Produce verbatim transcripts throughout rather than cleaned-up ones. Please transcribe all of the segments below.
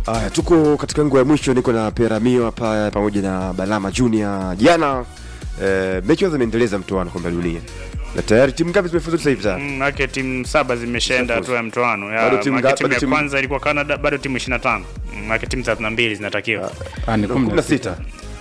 Ah, tuko katika ngo ya mwisho, niko na Peramio hapa pamoja na Balama Junior. Jana eh, mechi hizo zimeendeleza mtoano kombe la dunia. Na tayari timu ngapi zimefuzu sasa hivi? Mm, yake timu saba zimeshaenda hatua ya mtoano. Ya timu ya kwanza ilikuwa Canada, bado timu ishirini na tano. Mm, yake timu thelathini na mbili zinatakiwa. Ah, ni kumi na sita.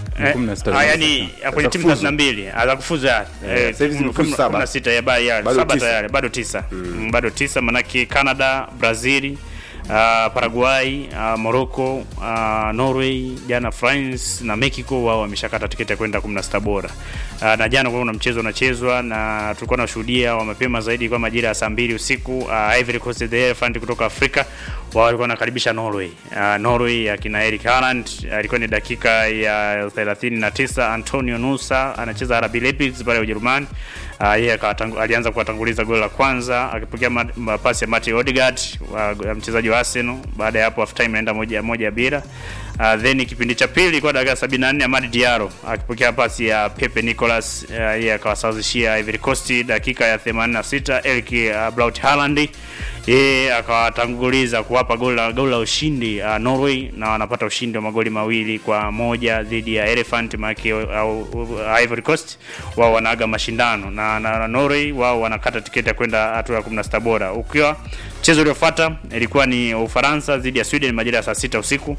Ah, yani kwenye timu thelathini na mbili za kufuzu ya sasa hivi zimefuzu kumi na sita ya bado saba tayari, bado tisa. Mm, bado tisa, manaki Canada, Brazil, Uh, Paraguay, uh, Morocco, uh, Norway, jana France na Mexico wao wameshakata tiketi ya kwenda kumi na sita bora. Uh, na jana kuna mchezo unachezwa na tulikuwa tunashuhudia wa mapema zaidi kwa majira ya saa mbili usiku, uh, Ivory Coast the Elephant kutoka Afrika wao walikuwa wanakaribisha Norway. Uh, Norway ya kina Eric Haaland alikuwa uh, ni dakika ya thelathini na tisa, Antonio Nusa anacheza R B Leipzig pale Ujerumani. Uh, yeye alianza kuwatanguliza goli la kwanza akipokea pasi ya Martin Odegaard uh, mchezaji wa Arsenal. Baada ya hapo half time inaenda moja moja bila. Uh, then kipindi cha pili kwa dakika sabini na nne Amad Diallo akipokea pasi ya Pepe Nicolas, uh, yeye akawasawazishia Ivory Coast. Dakika ya themanini na sita Eric uh, Braut Haaland yeye akawatanguliza kuwapa goli la goli la ushindi uh, Norway, na wanapata ushindi wa magoli mawili kwa moja dhidi ya Elephant maki uh, uh, Ivory Coast. Wao wanaaga mashindano na, na, na Norway wao wanakata tiketi ya kwenda hatua ya kumi na sita bora. Ukiwa mchezo uliofuata ilikuwa ni Ufaransa dhidi ya Sweden majira ya saa sita usiku.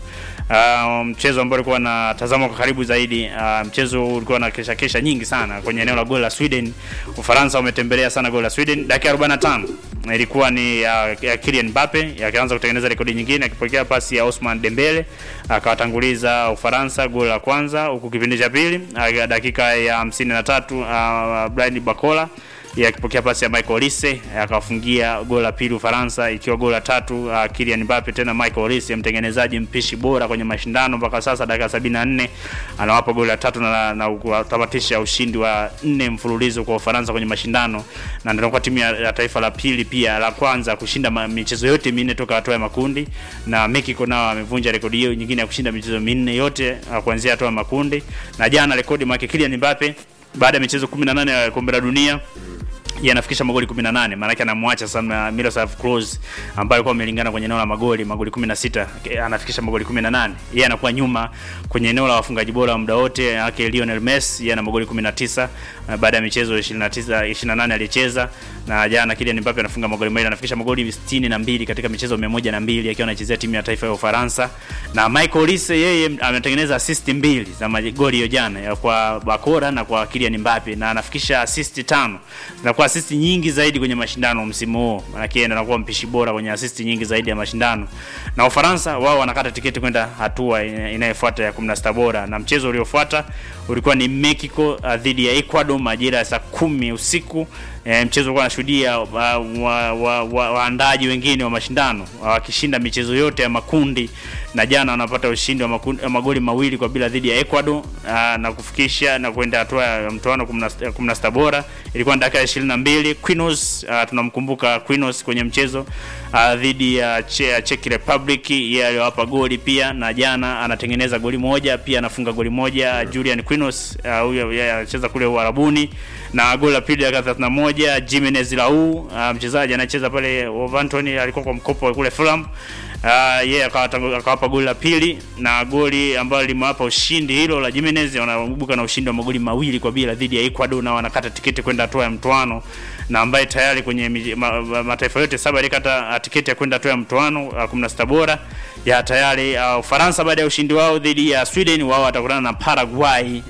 Uh, mchezo ambao ulikuwa na tazama kwa karibu zaidi. Uh, mchezo ulikuwa na kesha kesha nyingi sana kwenye eneo la goli la Sweden. Ufaransa wametembelea sana goli la Sweden. Dakika arobaini na tano ilikuwa ni uh, ya Kylian Mbappe akaanza kutengeneza rekodi nyingine akipokea pasi ya Ousmane Dembele akawatanguliza Ufaransa goli la kwanza. Huku kipindi cha pili uh, dakika ya hamsini na tatu uh, Brian Bakola akipokea pasi ya Michael Olise akawafungia goli la pili Ufaransa, ikiwa goli la tatu uh, Kylian Mbappe tena Michael Olise mtengenezaji mpishi bora kwenye mashindano mpaka sasa. Dakika sabini na nne anawapa goli la tatu na, na kutamatisha ushindi wa nne mfululizo kwa Ufaransa kwenye mashindano, na ndio kwa timu ya, ya taifa la pili pia la kwanza kushinda michezo yote minne toka hatua ya makundi, na Mexico nao amevunja rekodi hiyo nyingine ya kushinda michezo minne yote uh, kuanzia hatua ya makundi. Na jana rekodi mwake Kylian Mbappe baada ya michezo kumi na nane ya kombe la dunia yanafikisha magoli kumi na nane, maana yake anamwacha sana Miroslav Klose ambaye alikuwa amelingana kwenye eneo la magoli magoli kumi na sita, anafikisha magoli kumi na nane. Yeye anakuwa nyuma kwenye eneo la wafungaji bora muda wote yake Lionel Messi, yeye ana magoli kumi na tisa baada ya michezo ishirini na tisa ishirini na nane alicheza. Na jana Kylian Mbappe anafunga magoli mawili, anafikisha magoli sitini na mbili katika michezo mia moja na mbili akiwa anachezea timu ya taifa ya Ufaransa. Na Michael Olise yeye ametengeneza assist mbili za magoli hiyo jana ya kwa Bakora na kwa Kylian Mbappe, na anafikisha assist tano na kwa assist nyingi zaidi kwenye mashindano msimu huu. Maana yake anakuwa mpishi bora kwenye assist nyingi zaidi ya mashindano. Na Ufaransa wao wanakata tiketi kwenda hatua inayofuata ya kumi na sita bora, na mchezo uliofuata ulikuwa ni Mexico uh, dhidi ya Ecuador majira ya saa kumi usiku. E, mchezo ulikuwa unashuhudia waandaji wa, wa, wa, wa wengine wa mashindano wakishinda uh, michezo yote ya makundi, na jana wanapata ushindi wa makundi, magoli mawili kwa bila dhidi ya Ecuador uh, na kufikisha na kwenda hatua ya mtoano kumi na sita bora. Ilikuwa dakika ya ishirini na mbili Quinos, uh, tunamkumbuka Quinos kwenye mchezo uh, dhidi ya che, Czech Republic, yeye aliwapa goli pia, na jana anatengeneza goli moja pia anafunga goli moja. Julian Quinos huyo uh, yeye anacheza kule Uarabuni, na goli la pili dakika thelathini na moja Jimenez Lau, uh, mchezaji anacheza pale Wolverhampton, alikuwa kwa mkopo kule Fulham. Uh, yeye akawapa goli la pili, na goli ambalo limewapa ushindi hilo la Jimenez, wanaibuka na ushindi wa magoli mawili kwa bila dhidi ya Ecuador, na wanakata tiketi kwenda hatua ya mtoano, na ambaye tayari kwenye ma, ma, mataifa yote saba alikata tiketi ya kwenda hatua ya mtoano uh, kumi na sita bora ya tayari. uh, Ufaransa baada ya ushindi wao dhidi ya Sweden wao watakutana na Paraguay